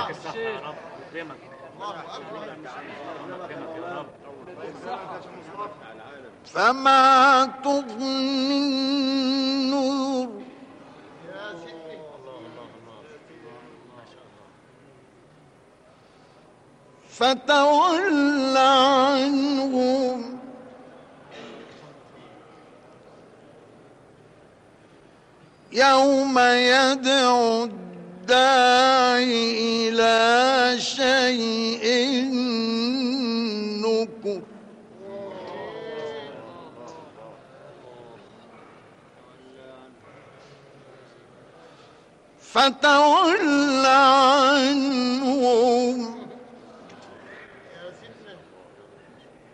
يديك الصحة يا رب ويكرمك. فما تغني النذر فتول عنهم يوم يدعو الداعي إلى شيء نكر فتول عنهم